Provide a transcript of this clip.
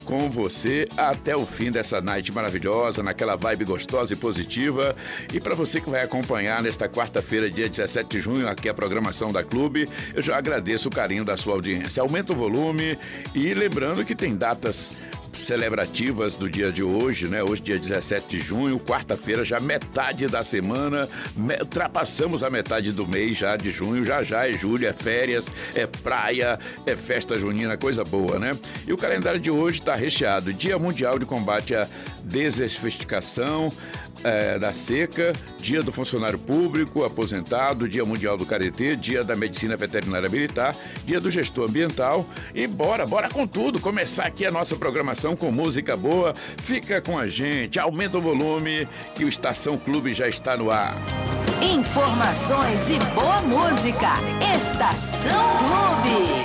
com você até o fim dessa night maravilhosa, naquela vibe gostosa e positiva. E para você que vai acompanhar nesta quarta-feira, dia 17 de junho, aqui a programação da Clube, eu já agradeço o carinho da sua audiência. Aumenta o volume e lembrando que tem datas celebrativas do dia de hoje, né? Hoje, dia 17 de junho, quarta-feira, já metade da semana, ultrapassamos a metade do mês já de junho, já é julho, é férias, é praia, é festa junina, coisa boa, né? E o calendário de hoje está recheado: Dia Mundial de Combate à Desertificação da Seca, Dia do Funcionário Público Aposentado, Dia Mundial do Karatê, Dia da Medicina Veterinária Militar, Dia do Gestor Ambiental. E bora com tudo, começar aqui a nossa programação com música boa. Fica com a gente, aumenta o volume que o Estação Clube já está no ar. Informações e boa música. Estação Clube.